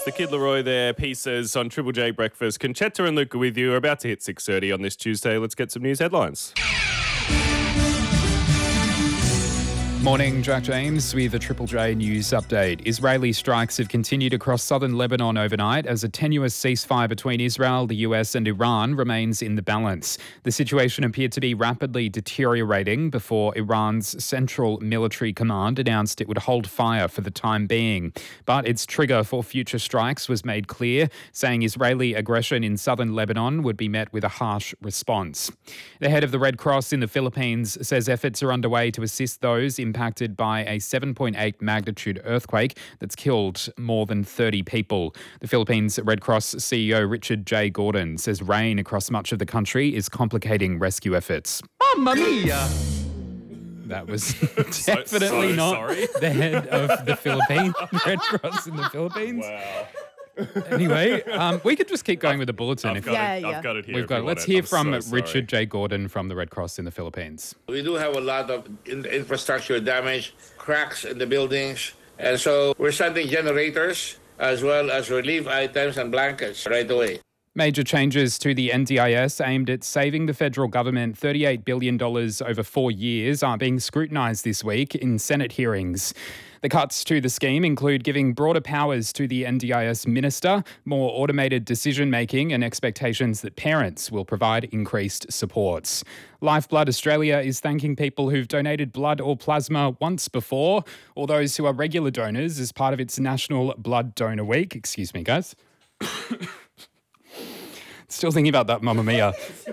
The Kid Leroy there, Pieces on Triple J Breakfast. Conchetta and Luca with you. We're about to hit 6:30 on this Tuesday. Let's get some news headlines. Morning, Jack James with a Triple J news update. Israeli strikes have continued across southern Lebanon overnight as a tenuous ceasefire between Israel, the US and Iran remains in the balance. The situation appeared to be rapidly deteriorating before Iran's Central Military Command announced it would hold fire for the time being. But its trigger for future strikes was made clear, saying Israeli aggression in southern Lebanon would be met with a harsh response. The head of the Red Cross in the Philippines says efforts are underway to assist those impacted by a 7.8 magnitude earthquake that's killed more than 30 people. The Philippines Red Cross CEO Richard J. Gordon says rain across much of the country is complicating rescue efforts. Mamma mia! That was definitely not the head of the Philippines Red Cross in the Philippines. Wow. Anyway, we could just keep going with the bulletin. I've got it here. We've got. Let's hear from Richard J. Gordon from the Red Cross in the Philippines. We do have a lot of infrastructure damage, cracks in the buildings, and so we're sending generators as well as relief items and blankets right away. Major changes to the NDIS aimed at saving the federal government $38 billion over 4 years are being scrutinised this week in Senate hearings. The cuts to the scheme include giving broader powers to the NDIS minister, more automated decision-making and expectations that parents will provide increased supports. Lifeblood Australia is thanking people who've donated blood or plasma once before, or those who are regular donors as part of its National Blood Donor Week. Excuse me, guys. Still thinking about that, Mamma Mia.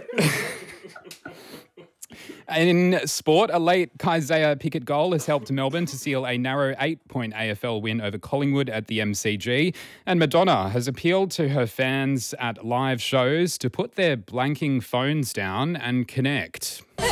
In sport, a late Kysaiah Pickett goal has helped Melbourne to seal a narrow 8-point AFL win over Collingwood at the MCG. And Madonna has appealed to her fans at live shows to put their blanking phones down and connect.